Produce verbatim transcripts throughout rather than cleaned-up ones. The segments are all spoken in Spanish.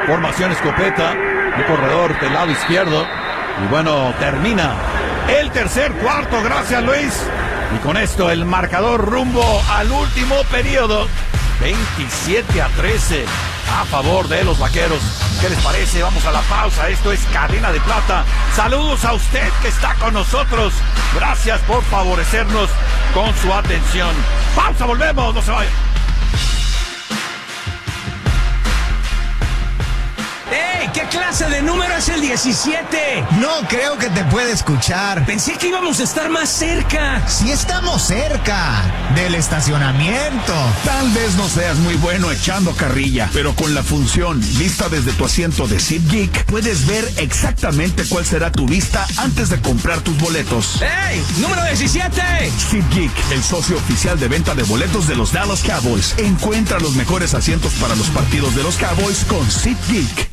Formación escopeta, un corredor del lado izquierdo. Y bueno, termina el tercer cuarto, gracias Luis. Y con esto el marcador rumbo al último periodo. veintisiete a trece a favor de los Vaqueros. ¿Qué les parece? Vamos a la pausa. Esto es Cadena de Plata. Saludos a usted que está con nosotros. Gracias por favorecernos con su atención. Pausa, volvemos, no se vayan. ¡Ey! ¿Qué clase de número es el diecisiete? No creo que te pueda escuchar. Pensé que íbamos a estar más cerca. Si estamos cerca del estacionamiento. Tal vez no seas muy bueno echando carrilla, pero con la función vista desde tu asiento de SeatGeek, puedes ver exactamente cuál será tu vista antes de comprar tus boletos. ¡Ey! ¡Número diecisiete! SeatGeek, el socio oficial de venta de boletos de los Dallas Cowboys. Encuentra los mejores asientos para los partidos de los Cowboys con SeatGeek.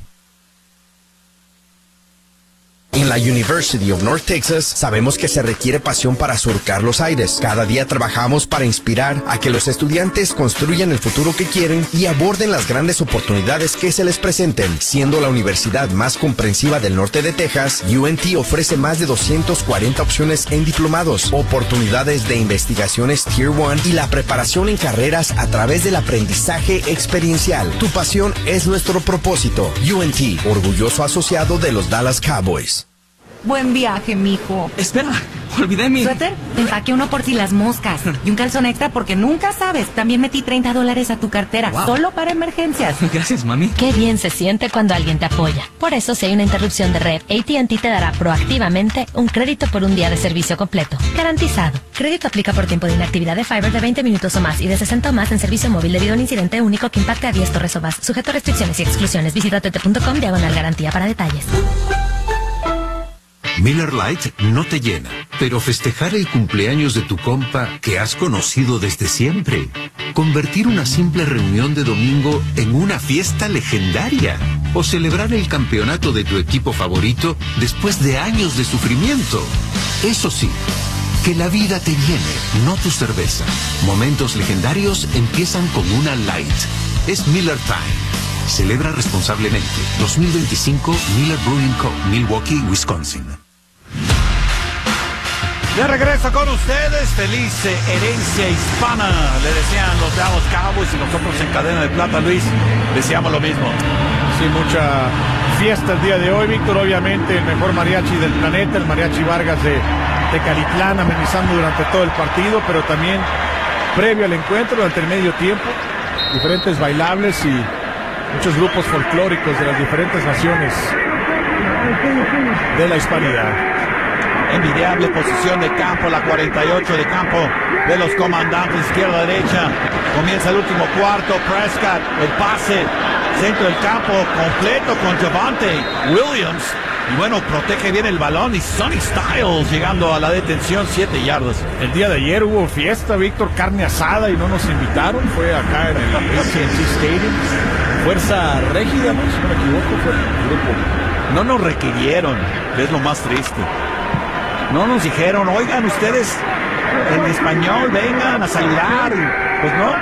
En la University of North Texas sabemos que se requiere pasión para surcar los aires. Cada día trabajamos para inspirar a que los estudiantes construyan el futuro que quieren y aborden las grandes oportunidades que se les presenten. Siendo la universidad más comprensiva del norte de Texas, U N T ofrece más de doscientas cuarenta opciones en diplomados, oportunidades de investigaciones Tier uno y la preparación en carreras a través del aprendizaje experiencial. Tu pasión es nuestro propósito. U N T, orgulloso asociado de los Dallas Cowboys. Buen viaje, mijo. Espera, olvidé mi... ¿Suéter? Te empaqué uno por si las moscas. Y un calzón extra porque nunca sabes. También metí treinta dólares a tu cartera. Wow. Solo para emergencias. Gracias, mami. Qué bien se siente cuando alguien te apoya. Por eso, si hay una interrupción de red, A T and T te dará proactivamente un crédito por un día de servicio completo. Garantizado. Crédito aplica por tiempo de inactividad de Fiber de veinte minutos o más y de sesenta o más en servicio móvil debido a un incidente único que impacte a diez torres o más. Sujeto a restricciones y exclusiones. Visita t t punto com diagonal garantía para detalles. Miller Lite no te llena, pero festejar el cumpleaños de tu compa que has conocido desde siempre. Convertir una simple reunión de domingo en una fiesta legendaria. O celebrar el campeonato de tu equipo favorito después de años de sufrimiento. Eso sí, que la vida te llene, no tu cerveza. Momentos legendarios empiezan con una Light. Es Miller Time. Celebra responsablemente. dos mil veinticinco Miller Brewing Co., Milwaukee, Wisconsin. De regreso con ustedes, feliz eh, herencia hispana, le desean los Dallas Cowboys y nosotros en Cadena de Plata, Luis, deseamos lo mismo. Sí, mucha fiesta el día de hoy, Víctor, obviamente el mejor mariachi del planeta, el Mariachi Vargas de Tecalitlán, amenizando durante todo el partido, pero también previo al encuentro, durante el medio tiempo, diferentes bailables y muchos grupos folclóricos de las diferentes naciones de la hispanidad. Envidiable posición de campo, la cuarenta y ocho de campo de los comandantes, izquierda-derecha. Comienza el último cuarto, Prescott, el pase, centro del campo, completo con Javonte Williams. Y bueno, protege bien el balón y Sonny Styles llegando a la detención, siete yardas. El día de ayer hubo fiesta, Víctor, carne asada y no nos invitaron. Fue acá en el A T and T Stadium. Fuerza Régida, ¿no? Si no me equivoco, fue el grupo. No nos requirieron, que es lo más triste. No nos dijeron, oigan ustedes en español, vengan a saludar. Pues no.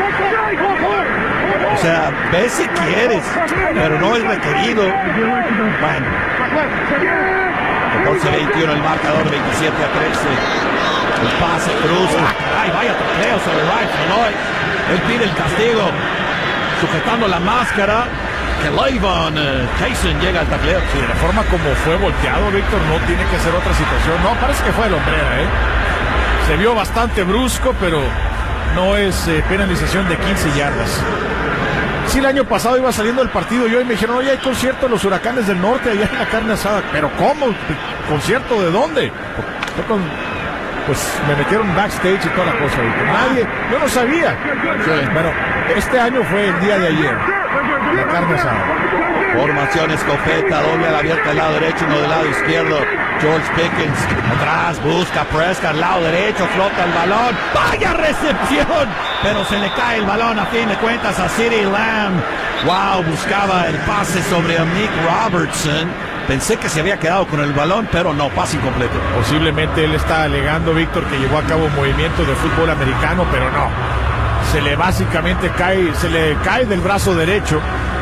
O sea, ve si quieres, pero no es requerido. Bueno. catorce veintiuno el marcador, veintisiete a trece. El pase, Cruz. Ay, vaya tacleo sobre Ryan Floyd. Él pide el castigo. Sujetando la máscara. Que Lavon uh, Tyson llega al tacleo. Sí, de la forma como fue volteado, Víctor, no tiene que ser otra situación. No, parece que fue el hombrera, ¿eh? Se vio bastante brusco, pero no es eh, penalización de quince yardas. Sí, el año pasado iba saliendo el partido y hoy me dijeron, oye, hay concierto de los Huracanes del Norte allá en la carne asada. ¿Pero cómo? ¿Concierto de dónde? Fue con... Pues me metieron backstage y toda la cosa, Víctor. Nadie, yo no sabía. Sí. Bueno, este año fue el día de ayer. La carne asada. Formación escopeta, doble a la abierta del lado derecho, uno del lado izquierdo. George Pickens atrás, busca Prescott, lado derecho, flota el balón. ¡Vaya recepción! Pero se le cae el balón a fin de cuentas a CeeDee Lamb. ¡Wow! Buscaba el pase sobre Amik Robertson. Pensé que se había quedado con el balón, pero no, pase incompleto. Posiblemente él está alegando, Víctor, que llevó a cabo un movimiento de fútbol americano, pero no. Se le básicamente cae, se le cae del brazo derecho